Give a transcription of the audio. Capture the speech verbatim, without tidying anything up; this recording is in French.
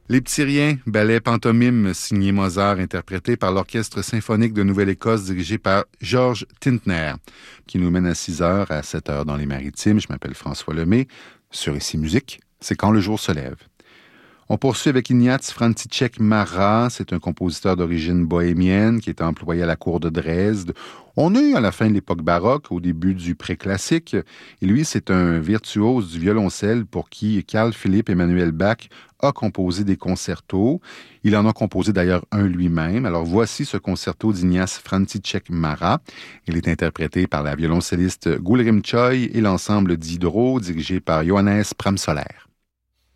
Les Petits Riens, ballet pantomime signé Mozart, interprété par l'Orchestre symphonique de Nouvelle-Écosse dirigé par Georges Tintner, qui nous mène à six heures à sept heures dans les Maritimes. Je m'appelle François Lemay. Sur Ici Musique, c'est Quand le jour se lève. On poursuit avec Ignác František Mara. C'est un compositeur d'origine bohémienne qui était employé à la cour de Dresde. On a eu à la fin de l'époque baroque, au début du pré-classique. Et lui, c'est un virtuose du violoncelle pour qui Carl Philipp Emanuel Bach a composé des concertos. Il en a composé d'ailleurs un lui-même. Alors voici ce concerto d'Ignác František Mara. Il est interprété par la violoncelliste Gulrim Choi et l'ensemble d'Hydro dirigé par Johannes Pramsoller.